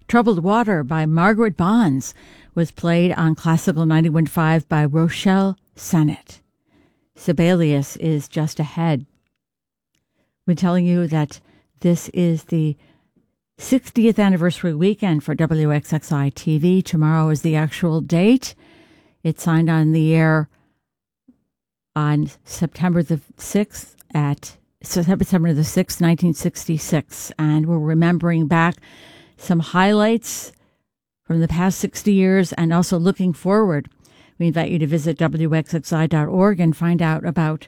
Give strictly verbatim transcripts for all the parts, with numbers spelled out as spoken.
Troubled Water by Margaret Bonds was played on Classical ninety-one point five by Rochelle Sennett. Sibelius is just ahead. We're telling you that this is the sixtieth anniversary weekend for W X X I T V. Tomorrow is the actual date. It signed on the air on September the sixth at September the sixth, nineteen sixty-six. And we're remembering back some highlights from the past sixty years and also looking forward. We invite you to visit W X X I dot org and find out about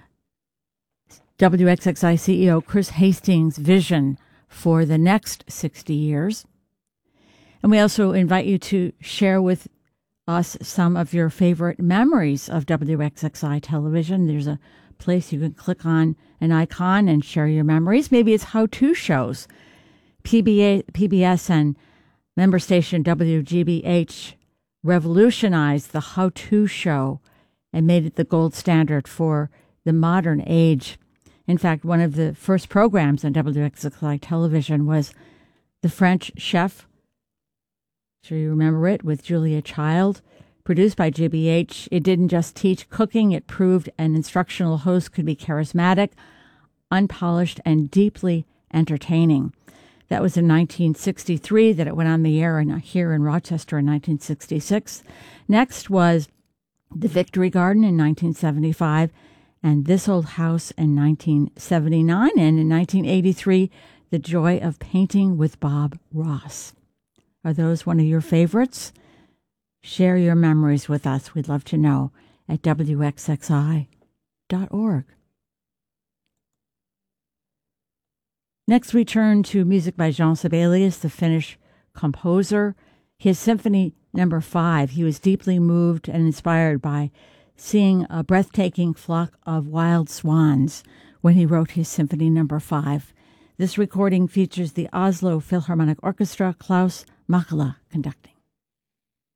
W X X I C E O Chris Hastings' vision for the next sixty years. And we also invite you to share with us some of your favorite memories of W X X I television. There's a place you can click on an icon and share your memories. Maybe it's how-to shows. P B A, P B S and member station W G B H revolutionized the how-to show and made it the gold standard for the modern age. In fact, one of the first programs on W X X I television was The French Chef. Sure you remember it, with Julia Child. Produced by G B H, it didn't just teach cooking, it proved an instructional host could be charismatic, unpolished, and deeply entertaining. That was in nineteen sixty-three that it went on the air in, here in Rochester in nineteen sixty-six. Next was The Victory Garden in nineteen seventy-five, and This Old House in nineteen seventy-nine, and in nineteen eighty-three, The Joy of Painting with Bob Ross. Are those one of your favorites? Share your memories with us. We'd love to know at W X X I dot org. Next, we turn to music by Jean Sibelius, the Finnish composer. His Symphony Number Five. He was deeply moved and inspired by seeing a breathtaking flock of wild swans when he wrote his Symphony Number Five. This recording features the Oslo Philharmonic Orchestra, Klaus Makela conducting.